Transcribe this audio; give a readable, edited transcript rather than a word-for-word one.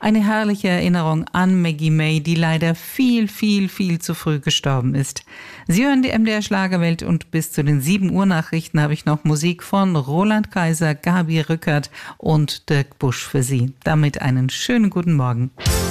Eine herrliche Erinnerung an Maggie May, die leider viel zu früh gestorben ist. Sie hören die MDR Schlagerwelt und bis zu den 7 Uhr Nachrichten habe ich noch Musik von Roland Kaiser, Gabi Rückert und Dirk Busch für Sie. Damit einen schönen guten Morgen.